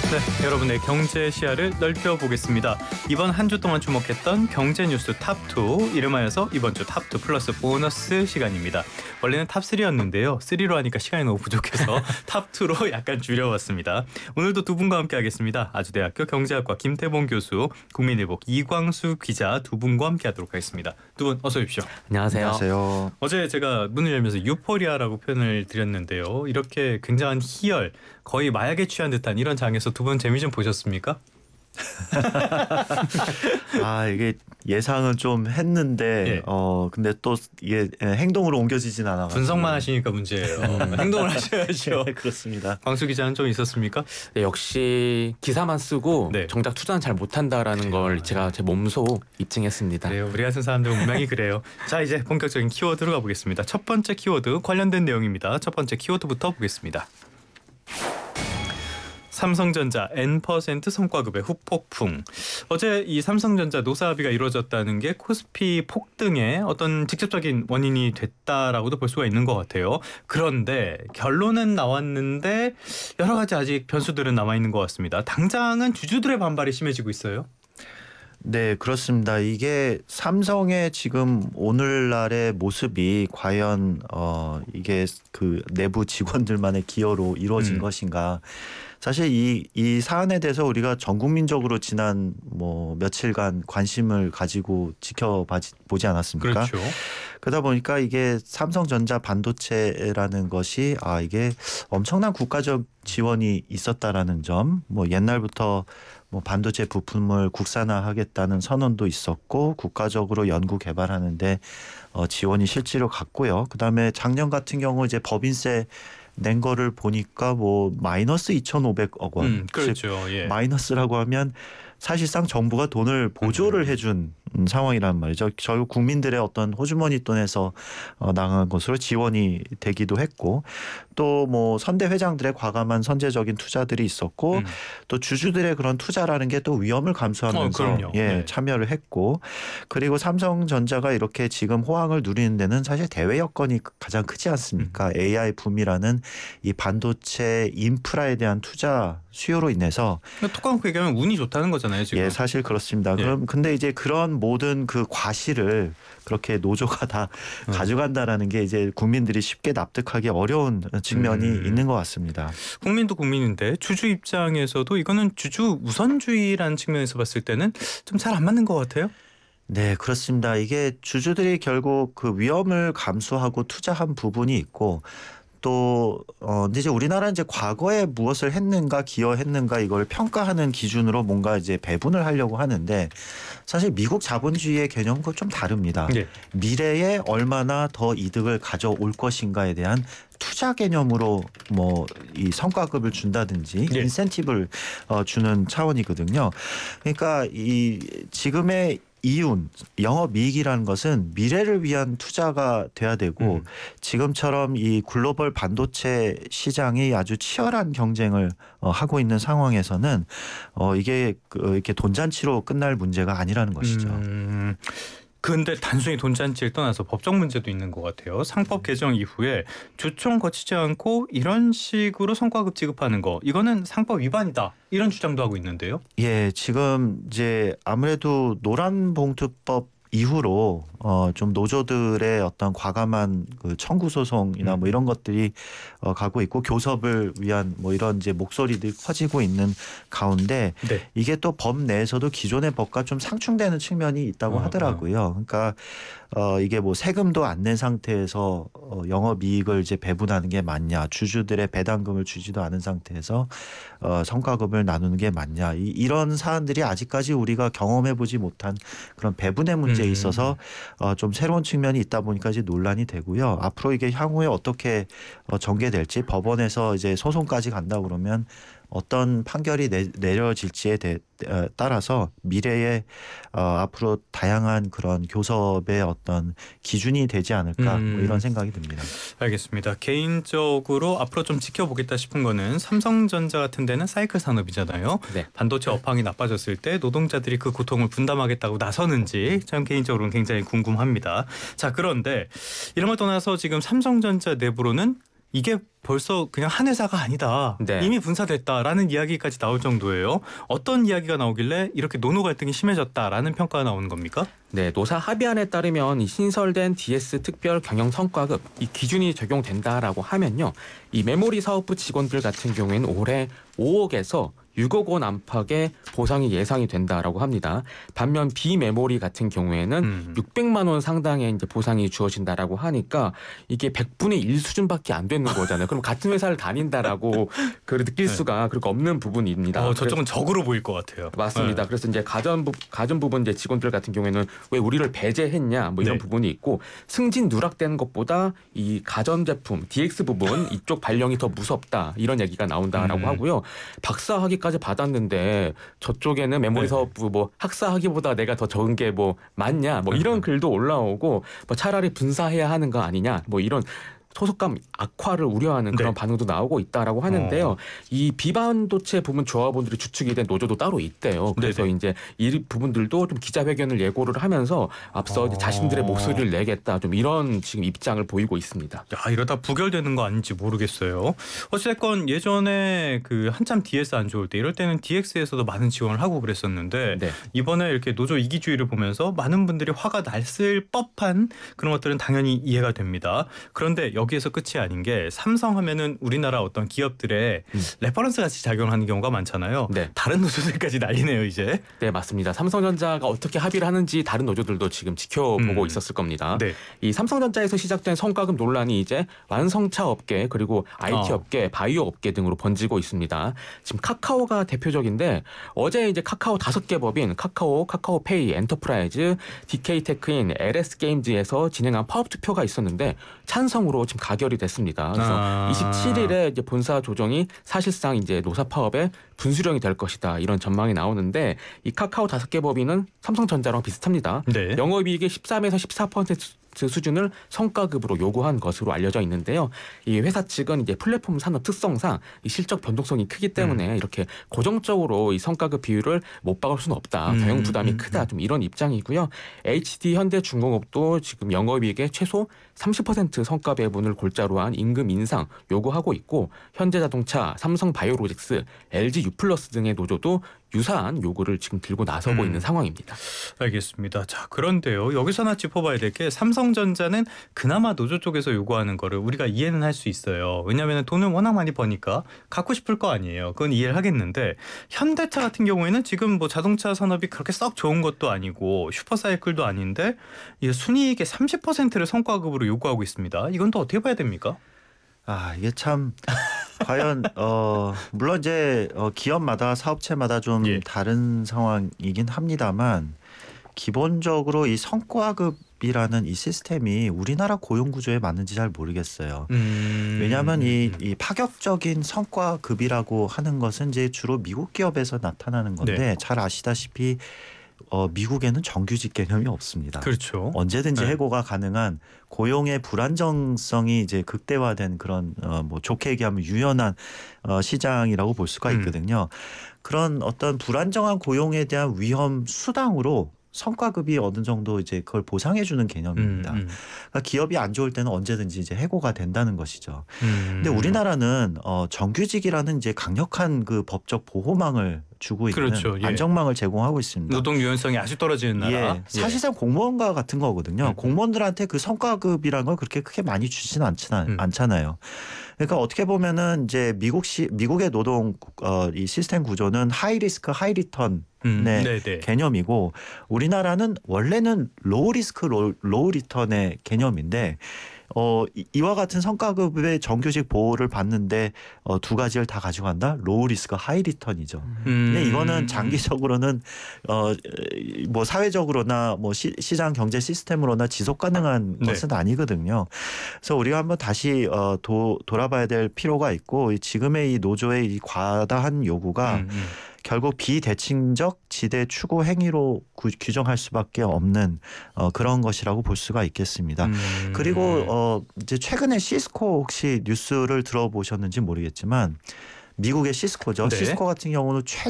네, 여러분의 경제 시야를 넓혀보겠습니다. 이번 한 주 동안 주목했던 경제 뉴스 탑2, 이름하여서 이번 주 탑2 플러스 보너스 시간입니다. 원래는 탑3였는데요. 3로 하니까 시간이 너무 부족해서 탑2로 약간 줄여봤습니다. 오늘도 두 분과 함께 하겠습니다. 아주대학교 경제학과 김태봉 교수, 국민일보 이광수 기자 두 분과 함께 하도록 하겠습니다. 두 분 어서 오십시오. 안녕하세요. 안녕하세요. 어제 제가 문을 열면서 유포리아라고 표현을 드렸는데요. 이렇게 굉장한 희열, 거의 마약에 취한 듯한 이런 장에서 두 분 재미 좀 보셨습니까? 이게 예상은 좀 했는데 예. 근데 또 이게 행동으로 옮겨지진 않아. 분석만 하시니까 문제예요. 행동을 하셔야죠. 네, 그렇습니다. 광수 기자는 좀 있었습니까? 네, 역시 기사만 쓰고 네. 정작 투자는 잘 못한다라는 걸 제가 제 몸소 입증했습니다. 네, 우리 같은 사람들은 분명히 그래요. 자, 이제 본격적인 키워드로 가보겠습니다. 첫 번째 키워드 관련된 내용입니다. 첫 번째 키워드부터 보겠습니다. 삼성전자 N% 성과급의 후폭풍. 어제 이 삼성전자 노사 합의가 이루어졌다는 게 코스피 폭등의 어떤 직접적인 원인이 됐다라고도 볼 수가 있는 것 같아요. 그런데 결론은 나왔는데 여러 가지 아직 변수들은 남아있는 것 같습니다. 당장은 주주들의 반발이 심해지고 있어요. 네, 그렇습니다. 이게 삼성의 지금 오늘날의 모습이 과연 이게 그 내부 직원들만의 기여로 이루어진 것인가? 사실 이 사안에 대해서 우리가 전 국민적으로 지난 며칠간 관심을 가지고 지켜보지 않았습니까? 그렇죠. 그러다 보니까 이게 삼성전자 반도체라는 것이 이게 엄청난 국가적 지원이 있었다라는 점, 옛날부터 반도체 부품을 국산화하겠다는 선언도 있었고 국가적으로 연구 개발하는데 지원이 실제로 갔고요. 그다음에 작년 같은 경우 이제 법인세 낸 거를 보니까 마이너스 2,500억 원. 그렇죠. 예. 마이너스라고 하면 사실상 정부가 돈을 보조를 해준 상황이란 말이죠. 결국 국민들의 어떤 호주머니 돈에서 나간 것으로 지원이 되기도 했고, 또 선대 회장들의 과감한 선제적인 투자들이 있었고, 또 주주들의 그런 투자라는 게 또 위험을 감수하면서 네. 참여를 했고, 그리고 삼성전자가 이렇게 지금 호황을 누리는 데는 사실 대외 여건이 가장 크지 않습니까? AI 붐이라는 이 반도체 인프라에 대한 투자 수요로 인해서 톡 까놓고 얘기하면 운이 좋다는 거잖아요, 지금. 예, 사실 그렇습니다. 근데 이제 그런 모든 그 과실을 그렇게 노조가 다 가져간다라는 게 이제 국민들이 쉽게 납득하기 어려운 측면이 있는 것 같습니다. 국민도 국민인데 주주 입장에서도 이거는 주주 우선주의라는 측면에서 봤을 때는 좀 잘 안 맞는 것 같아요. 네, 그렇습니다. 이게 주주들이 결국 그 위험을 감수하고 투자한 부분이 있고, 또 근데 이제 우리나라는 이제 과거에 무엇을 했는가 기여했는가 이걸 평가하는 기준으로 뭔가 이제 배분을 하려고 하는데, 사실 미국 자본주의의 개념과 좀 다릅니다. 예. 미래에 얼마나 더 이득을 가져올 것인가에 대한 투자 개념으로 이 성과급을 준다든지 예. 인센티브를 주는 차원이거든요. 그러니까 이 지금의 이윤, 영업이익이라는 것은 미래를 위한 투자가 돼야 되고, 지금처럼 이 글로벌 반도체 시장이 아주 치열한 경쟁을 하고 있는 상황에서는 이게 이렇게 돈잔치로 끝날 문제가 아니라는 것이죠. 그런데 단순히 돈잔치를 떠나서 법적 문제도 있는 것 같아요. 상법 개정 이후에 조총 거치지 않고 이런 식으로 성과급 지급하는 거, 이거는 상법 위반이다, 이런 주장도 하고 있는데요. 예, 지금 이제 아무래도 노란봉투법 이후로 좀 노조들의 어떤 과감한 그 청구 소송이나 이런 것들이 가고 있고, 교섭을 위한 이런 이제 목소리들이 커지고 있는 가운데, 네. 이게 또 법 내에서도 기존의 법과 좀 상충되는 측면이 있다고 하더라고요. 그러니까 이게 세금도 안 낸 상태에서 영업이익을 이제 배분하는 게 맞냐, 주주들의 배당금을 주지도 않은 상태에서 성과급을 나누는 게 맞냐, 이런 사안들이 아직까지 우리가 경험해보지 못한 그런 배분의 문제에 있어서 좀 새로운 측면이 있다 보니까 이제 논란이 되고요. 앞으로 이게 향후에 어떻게 전개될지, 법원에서 이제 소송까지 간다 그러면 어떤 판결이 내려질지에 따라서 미래에 앞으로 다양한 그런 교섭의 어떤 기준이 되지 않을까, 이런 생각이 듭니다. 알겠습니다. 개인적으로 앞으로 좀 지켜보겠다 싶은 거는 삼성전자 같은 데는 사이클 산업이잖아요. 네. 반도체 업황이 나빠졌을 때 노동자들이 그 고통을 분담하겠다고 나서는지 참 개인적으로는 굉장히 궁금합니다. 자, 그런데 이런 걸 떠나서 지금 삼성전자 내부로는 이게 벌써 그냥 한 회사가 아니다. 네. 이미 분사됐다라는 이야기까지 나올 정도예요. 어떤 이야기가 나오길래 이렇게 노노 갈등이 심해졌다라는 평가가 나오는 겁니까? 네, 노사 합의안에 따르면 이 신설된 DS 특별 경영 성과급 이 기준이 적용된다라고 하면요. 이 메모리 사업부 직원들 같은 경우에는 올해 5억에서 6억 원 안팎의 보상이 예상이 된다라고 합니다. 반면 비메모리 같은 경우에는 600만 원 상당의 이제 보상이 주어진다라고 하니까 이게 100분의 1 수준밖에 안 되는 거잖아요. 그럼 같은 회사를 다닌다라고 그 느낄 수가 그렇게 없는 부분입니다. 저쪽은 적으로 보일 것 같아요. 맞습니다. 네. 그래서 이제 가전 부분 이제 직원들 같은 경우에는 왜 우리를 배제했냐 뭐 이런 네. 부분이 있고 승진 누락되는 것보다 이 가전 제품 DX 부분 이쪽 발령이 더 무섭다 이런 얘기가 나온다라고 하고요. 박사학위까지 받았는데 저쪽에는 메모리 네. 사업부 뭐 학사학위보다 내가 더 적은 게 뭐 맞냐 뭐 이런 글도 올라오고 뭐 차라리 분사해야 하는 거 아니냐 뭐 이런 소속감 악화를 우려하는 그런 네. 반응도 나오고 있다라고 하는데요. 이 비반도체 부문 조합원들이 주축이 된 노조도 따로 있대요. 그래서 네네. 이제 이 부분들도 좀 기자회견을 예고를 하면서 앞서 이제 자신들의 목소리를 내겠다 좀 이런 지금 입장을 보이고 있습니다. 야, 이러다 부결되는 거 아닌지 모르겠어요. 어쨌건 예전에 그 한참 DS 안 좋을 때 이럴 때는 DX에서도 많은 지원을 하고 그랬었는데 네. 이번에 이렇게 노조 이기주의를 보면서 많은 분들이 화가 났을 법한 그런 것들은 당연히 이해가 됩니다. 그런데 여기에서 끝이 아닌 게 삼성 하면은 우리나라 어떤 기업들의 레퍼런스 같이 작용하는 경우가 많잖아요. 네. 다른 노조들까지 난리네요 이제. 네, 맞습니다. 삼성전자가 어떻게 합의를 하는지 다른 노조들도 지금 지켜보고 있었을 겁니다. 네. 이 삼성전자에서 시작된 성과급 논란이 이제 완성차 업계 그리고 IT 업계, 바이오 업계 등으로 번지고 있습니다. 지금 카카오가 대표적인데 어제 이제 카카오 5개 법인 카카오, 카카오페이, 엔터프라이즈, DK테크인, LS게임즈에서 진행한 파업 투표가 있었는데 찬성으로 지금 가결이 됐습니다. 그래서 27일에 이제 본사 조정이 사실상 이제 노사 파업의 분수령이 될 것이다 이런 전망이 나오는데 이 카카오 5개 법인은 삼성전자랑 비슷합니다. 네. 영업이익의 13에서 14% 수준을 성과급으로 요구한 것으로 알려져 있는데요. 이 회사 측은 이제 플랫폼 산업 특성상 이 실적 변동성이 크기 때문에 이렇게 고정적으로 이 성과급 비율을 못 박을 수는 없다. 경영 부담이 크다. 좀 이런 입장이고요. HD 현대중공업도 지금 영업이익의 최소 30% 성과 배분을 골자로 한 임금 인상 요구하고 있고 현대자동차, 삼성바이오로직스, LG U+ 등의 노조도 유사한 요구를 지금 들고 나서고 있는 상황입니다. 알겠습니다. 자, 그런데요. 여기서 하나 짚어봐야 될 게 삼성전자는 그나마 노조 쪽에서 요구하는 거를 우리가 이해는 할 수 있어요. 왜냐하면 돈을 워낙 많이 버니까 갖고 싶을 거 아니에요. 그건 이해를 하겠는데 현대차 같은 경우에는 지금 뭐 자동차 산업이 그렇게 썩 좋은 것도 아니고 슈퍼사이클도 아닌데 이 순이익의 30%를 성과급으로 요구하고 있습니다. 이건 또 어떻게 봐야 됩니까? 이게 참 과연 물론 이제 기업마다 사업체마다 좀 다른 상황이긴 합니다만 기본적으로 이 성과급이라는 이 시스템이 우리나라 고용 구조에 맞는지 잘 모르겠어요. 왜냐하면 이 파격적인 성과급이라고 하는 것은 이제 주로 미국 기업에서 나타나는 건데 잘 아시다시피 미국에는 정규직 개념이 없습니다. 그렇죠. 언제든지 해고가 가능한 고용의 불안정성이 이제 극대화된 그런 뭐 좋게 얘기하면 유연한 시장이라고 볼 수가 있거든요. 그런 어떤 불안정한 고용에 대한 위험 수당으로 성과급이 어느 정도 이제 그걸 보상해 주는 개념입니다. 그러니까 기업이 안 좋을 때는 언제든지 이제 해고가 된다는 것이죠. 근데 우리나라는 정규직이라는 이제 강력한 그 법적 보호망을 주고 있는 그렇죠. 안정망을 제공하고 있습니다. 노동 유연성이 아주 떨어지는 나라. 사실상 공무원과 같은 거거든요. 공무원들한테 그 성과급이라는 걸 그렇게 크게 많이 주지는 않잖아요. 그러니까 어떻게 보면은 이제 미국의 노동 이 시스템 구조는 하이 리스크 하이 리턴 개념이고 우리나라는 원래는 로우 리스크 로우 리턴의 개념인데 이와 같은 성과급의 정규직 보호를 받는데 두 가지를 다 가져간다? 로우 리스크 하이 리턴이죠. 근데 이거는 장기적으로는 뭐 사회적으로나 뭐 시장 경제 시스템으로나 지속 가능한 것은 아니거든요. 그래서 우리가 한번 다시 돌아봐야 될 필요가 있고 지금의 이 노조의 이 과다한 요구가 결국 비대칭적 지대 추구 행위로 규정할 수밖에 없는 그런 것이라고 볼 수가 있겠습니다. 그리고 이제 최근에 시스코 혹시 뉴스를 들어보셨는지 모르겠지만 미국의 시스코죠. 시스코 같은 경우는